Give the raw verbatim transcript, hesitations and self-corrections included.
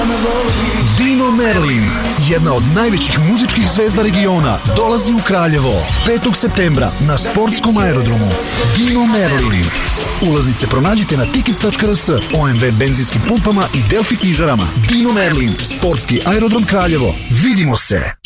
Dino Merlin, jedna od najvećih muzičkih zvezda regiona, dolazi u Kraljevo petog septembra na sportskom aerodromu. Dino Merlin. Ulaznice pronađite na tickets tačka r s, O M V benzinskim pumpama i Delfi knjižarama. Dino Merlin, sportski aerodrom Kraljevo. Vidimo se!